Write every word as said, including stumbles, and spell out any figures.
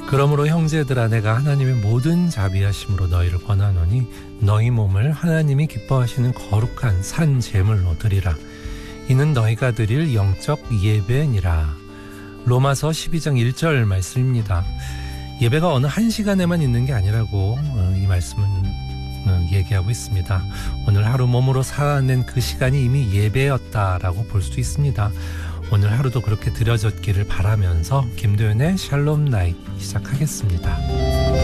그러므로 형제들아 내가 하나님의 모든 자비하심으로 너희를 권하노니 너희 몸을 하나님이 기뻐하시는 거룩한 산 제물로 드리라. 이는 너희가 드릴 영적 예배니라. 로마서 십이 장 일 절 말씀입니다. 예배가 어느 한 시간에만 있는 게 아니라고 이 말씀은 얘기하고 있습니다. 오늘 하루 몸으로 살아낸 그 시간이 이미 예배였다라고 볼 수 있습니다. 오늘 하루도 그렇게 드려졌기를 바라면서 김도연의 샬롬 나잇 시작하겠습니다.